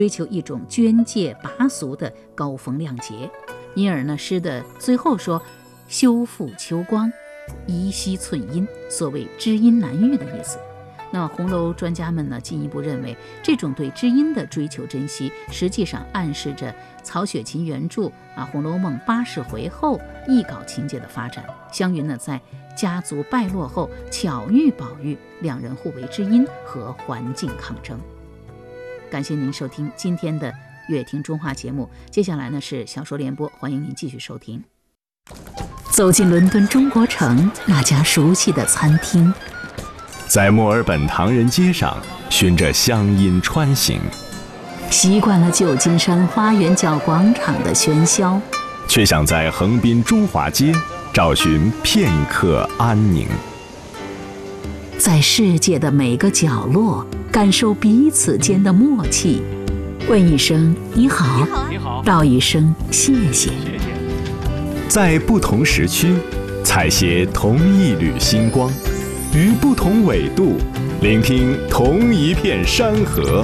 追求一种捐介拔俗的高风亮节。因而呢，诗的最后说修复秋光，宜惜寸阴，所谓知音难遇的意思。那红楼专家们呢，进一步认为，这种对知音的追求珍惜，实际上暗示着曹雪芹原著《红楼梦》80回后艺稿情节的发展。湘云呢，在家族败落后巧遇宝玉，两人互为知音和环境抗争。感谢您收听今天的乐听中华节目，接下来呢是小说联播，欢迎您继续收听。走进伦敦中国城那家熟悉的餐厅， 在墨尔本唐人街上循着乡音穿行， 习惯了旧金山花园角广场的喧嚣， 却想在横滨中华街找寻片刻安宁。 在世界的每个角落感受彼此间的默契，问一声你好，道一声谢谢。 在不同时区采撷同一缕星光，于不同纬度聆听同一片山河。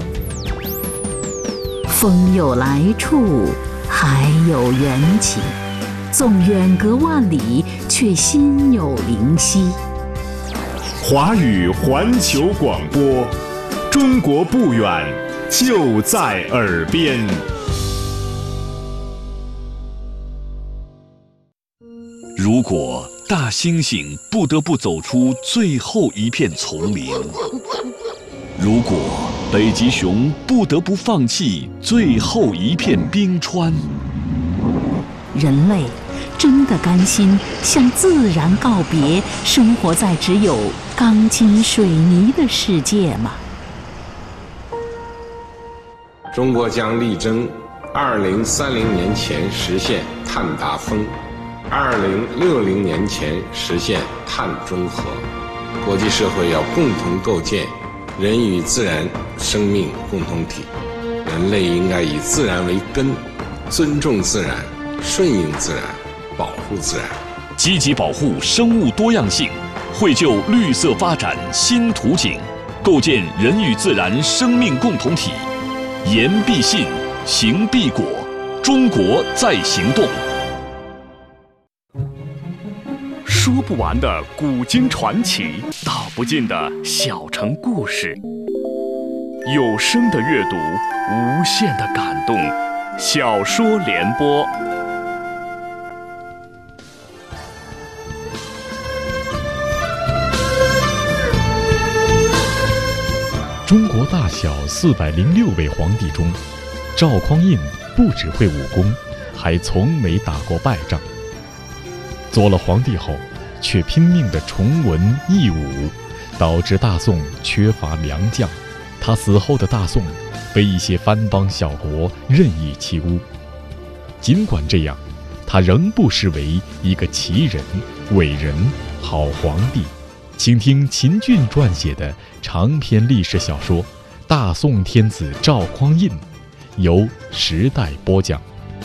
风有来处，海有缘起，纵远隔万里，却心有灵犀。 华语环球广播，中国不远，就在耳边。 如果大猩猩不得不走出最后一片丛林，如果北极熊不得不放弃最后一片冰川， 人类真的甘心向自然告别，生活在只有钢筋水泥的世界吗？ 中国将力争2030年前实现碳达峰，2060年前实现碳中和。国际社会要共同构建人与自然生命共同体，人类应该以自然为根，尊重自然，顺应自然，保护自然， 积极保护生物多样性，绘就绿色发展新图景，构建人与自然生命共同体。言必信，行必果，中国在行动。说不完的古今传奇，道不尽的小城故事，有声的阅读，无限的感动。小说联播。 中国大小406位皇帝中，赵匡胤不只会武功，还从没打过败仗。做了皇帝后，却拼命地崇文抑武，导致大宋缺乏良将。他死后的大宋被一些藩邦小国任意欺污。尽管这样，他仍不失为一个奇人、伟人、好皇帝。请听秦俊撰写的长篇历史小说《大宋天子赵匡胤》，由时代播讲。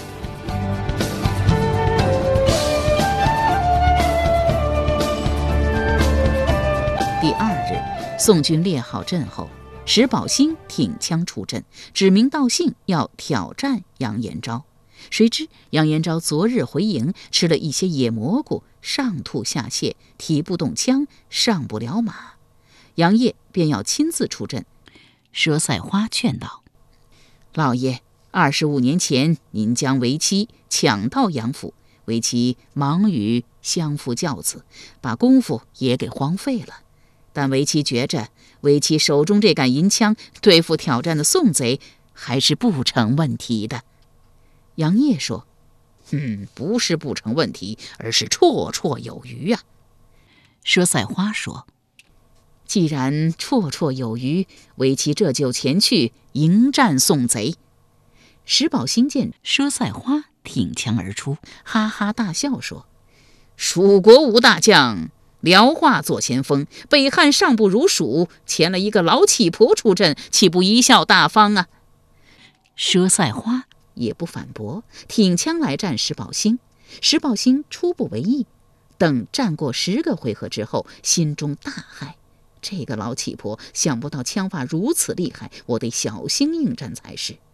第2日，宋军列好阵后，石宝兴挺枪出阵，指名道姓要挑战杨延昭。谁知杨延昭昨日回营，吃了一些野蘑菇，上吐下泻，提不动枪，上不了马。杨业便要亲自出阵。佘赛花劝道：老爷，25年前您将为妻抢到杨府，为妻忙于相夫教子，把功夫也给荒废了。但为妻觉着，为妻手中这杆银枪对付挑战的宋贼，还是不成问题的。杨业说：不是不成问题，而是绰绰有余啊。佘赛花说：既然绰绰有余，为妻这就前去迎战宋贼。石宝兴见佘赛花挺枪而出，哈哈大笑说：蜀国无大将，辽化做先锋，北汉尚不如蜀，前了一个老乞婆出阵，岂不贻笑大方啊？佘赛花也不反驳，挺枪来战石宝兴。石宝兴初不为意，等战过10个回合之后，心中大骇，这个老乞婆想不到枪法如此厉害，我得小心应战才是。